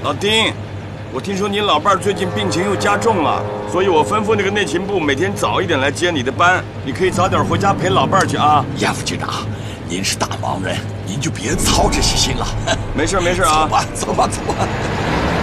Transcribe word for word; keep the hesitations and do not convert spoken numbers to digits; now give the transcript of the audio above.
老丁，我听说你老伴儿最近病情又加重了，所以我吩咐那个内勤部每天早一点来接你的班，你可以早点回家陪老伴儿去啊。 严副局长，您是大忙人，您就别操这些心了。 没事没事啊， 走吧走吧走吧。